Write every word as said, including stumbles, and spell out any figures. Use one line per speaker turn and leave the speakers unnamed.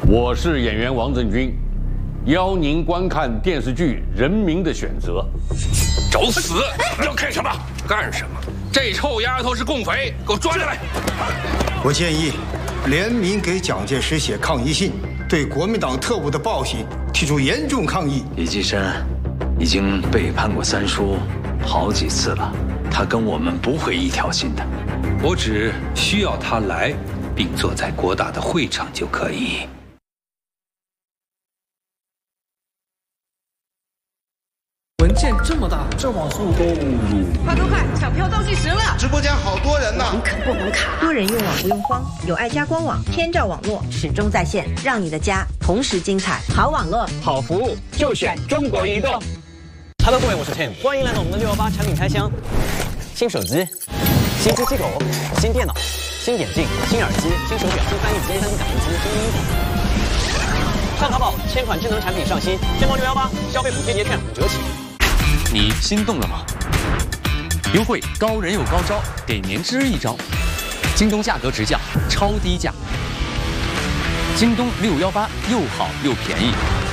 我是演员王振军，邀您观看电视剧《人民的选择》。
找死！要干什么？干什么？这臭丫头是共匪，给我抓起来！
我建议，联名给蒋介石写抗议信，对国民党特务的暴行提出严重抗议。
李济深已经背叛过三叔好几次了，他跟我们不会一条心的。
我只需要他来，并坐在国大的会场就可以。
文件这么大，这网速购入，
快快快，抢票倒计时了！
直播间好多人呢，
能啃不能卡，
多人用网不用慌，有爱家官网，天照网络始终在线，让你的家同时精彩。好网络，
好服务，就选中国移动。Hello， 各位，我是 Tim， 欢迎来到我们的六幺八产品开箱。新手机、新机器狗、新电脑、新眼镜、新耳机、新手表、新翻译机、三 D 打印机、新衣服。上淘宝，千款智能产品上新，天猫六幺八消费补贴节券五折起。
你心动了吗？优惠高人有高招，给您支一招。京东价格直降，超低价。京东六幺八又好又便宜。